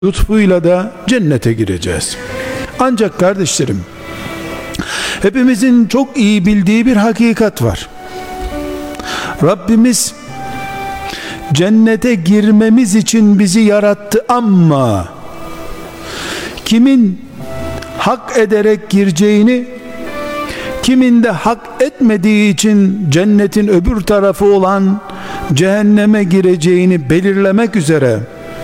lütfuyla da cennete gireceğiz. Ancak kardeşlerim, hepimizin çok iyi bildiği bir hakikat var. Rabbimiz cennete girmemiz için bizi yarattı ama kimin hak ederek gireceğini, kimin de hak etmediği için cennetin öbür tarafı olan cehenneme gireceğini belirlemek üzere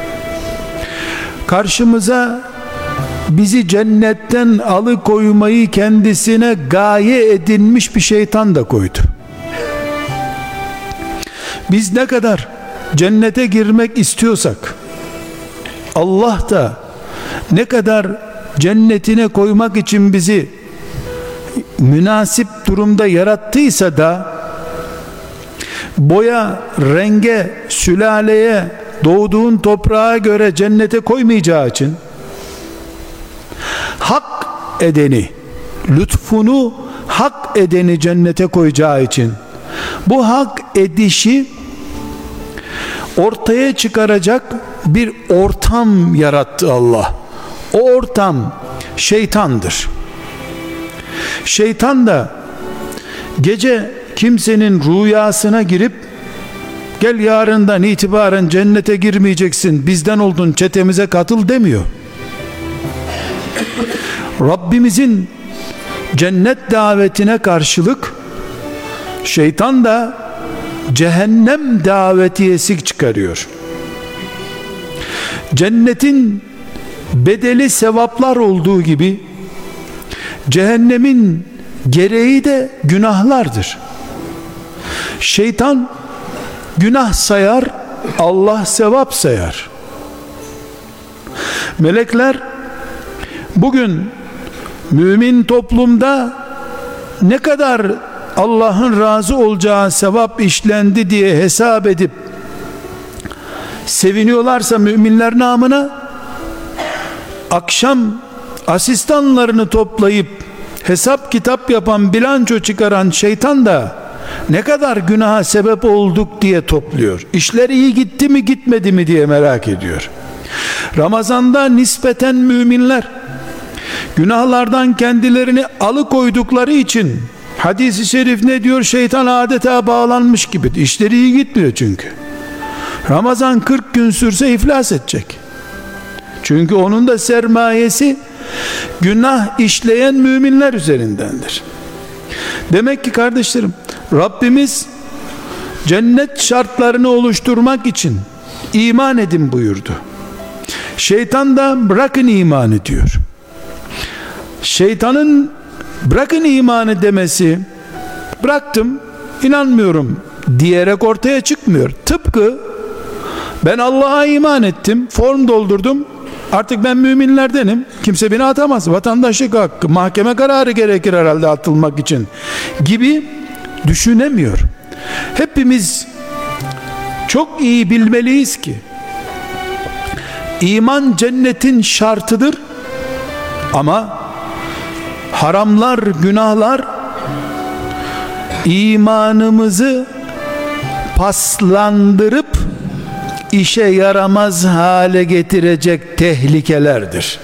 karşımıza bizi cennetten alıkoymayı kendisine gaye edinmiş bir şeytan da koydu. Biz ne kadar cennete girmek istiyorsak, Allah da ne kadar cennetine koymak için bizi münasip durumda yarattıysa da boya, renge, sülaleye, doğduğun toprağa göre cennete koymayacağı için hak edeni, lütfunu hak edeni cennete koyacağı için bu hak edişi ortaya çıkaracak bir ortam yarattı Allah. O ortam şeytandır. Şeytan da gece kimsenin rüyasına girip gel yarından itibaren cennete girmeyeceksin, bizden oldun, çetemize katıl demiyor. Rabbimizin cennet davetine karşılık şeytan da cehennem davetiyesi çıkarıyor. Cennetin bedeli sevaplar olduğu gibi cehennemin gereği de günahlardır. Şeytan günah sayar, Allah sevap sayar. Melekler bugün mümin toplumda ne kadar Allah'ın razı olacağı sevap işlendi diye hesap edip seviniyorlarsa müminler namına, akşam asistanlarını toplayıp hesap kitap yapan, bilanço çıkaran şeytan da ne kadar günaha sebep olduk diye topluyor. İşler iyi gitti mi gitmedi mi diye merak ediyor. Ramazanda nispeten müminler günahlardan kendilerini alıkoydukları için hadis-i şerif ne diyor? Şeytan adeta bağlanmış gibi. İşleri iyi gitmiyor çünkü. Ramazan 40 gün sürse iflas edecek. Çünkü onun da sermayesi günah işleyen müminler üzerindendir. Demek ki kardeşlerim, Rabbimiz cennet şartlarını oluşturmak için iman edin buyurdu. Şeytan da bırakın imanı diyor. Şeytanın bırakın imanı demesi, bıraktım, inanmıyorum diyerek ortaya çıkmıyor. Tıpkı ben Allah'a iman ettim, form doldurdum, artık ben müminlerdenim, kimse beni atamaz, vatandaşlık hakkı, mahkeme kararı gerekir herhalde atılmak için gibi düşünemiyor. Hepimiz çok iyi bilmeliyiz ki iman cennetin şartıdır ama haramlar, günahlar imanımızı paslandırıp işe yaramaz hale getirecek tehlikelerdir.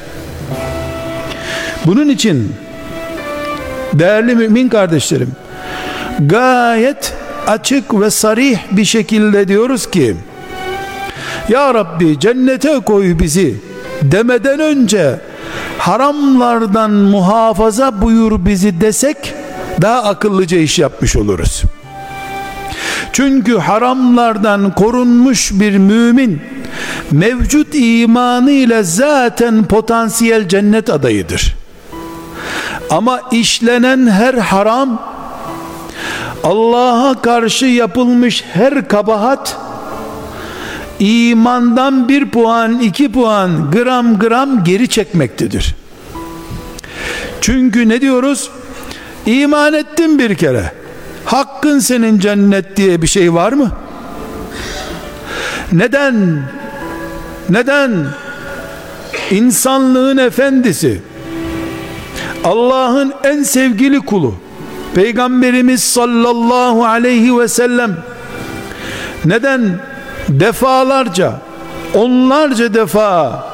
Bunun için değerli mümin kardeşlerim, gayet açık ve sarih bir şekilde diyoruz ki Ya Rabbi cennete koy bizi demeden önce haramlardan muhafaza buyur bizi desek daha akıllıca iş yapmış oluruz. Çünkü haramlardan korunmuş bir mümin mevcut imanıyla zaten potansiyel cennet adayıdır. Ama işlenen her haram, Allah'a karşı yapılmış her kabahat imandan 1 puan, 2 puan, gram gram geri çekmektedir. Çünkü ne diyoruz? İman ettin bir kere, hakkın senin cennet diye bir şey var mı? Neden insanlığın efendisi, Allah'ın en sevgili kulu Peygamberimiz sallallahu aleyhi ve sellem neden defalarca, onlarca defa